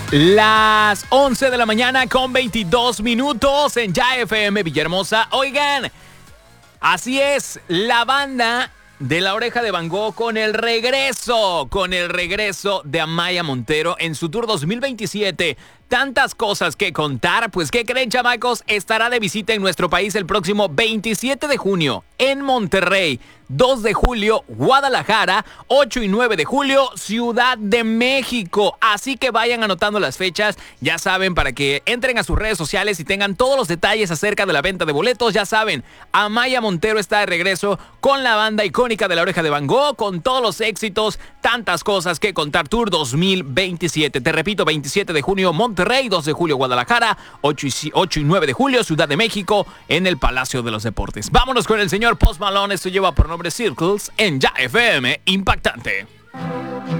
Las 11 de la mañana con 22 minutos en Ya FM Villahermosa. Oigan, así es, la banda de La Oreja de Van Gogh con el regreso de Amaya Montero en su tour 2027. Tantas cosas que contar, pues ¿qué creen, chamacos? Estará de visita en nuestro país el próximo 27 de junio en Monterrey, 2 de julio Guadalajara, 8 y 9 de julio Ciudad de México. Así que vayan anotando las fechas, ya saben, para que entren a sus redes sociales y tengan todos los detalles acerca de la venta de boletos. Ya saben, Amaya Montero está de regreso con la banda icónica de La Oreja de Van Gogh, con todos los éxitos, tantas cosas que contar. Tour 2027, te repito, 27 de junio Monterrey, 2 de julio Guadalajara, 8 y 9 de julio Ciudad de México en el Palacio de los Deportes. Vámonos con el señor Post Malone, esto lleva por nombre Circles en Ya FM Impactante.